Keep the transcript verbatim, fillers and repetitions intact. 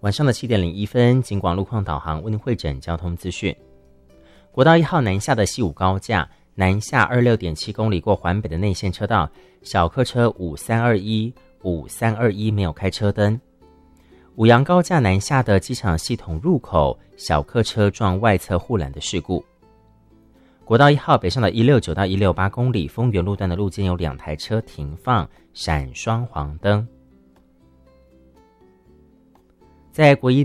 晚上的七点零一分，警广路况导航为您汇整交通资讯。国道一号南下的西武高架南下二十六点七公里过环北的内线车道，小客车五三二一、五三二一没有开车灯。五杨高架南下的机场系统入口，小客车撞外侧护栏的事故。国道一号北上的一六九到一六八公里丰原路段的路肩有两台车停放，闪双黄灯。在国一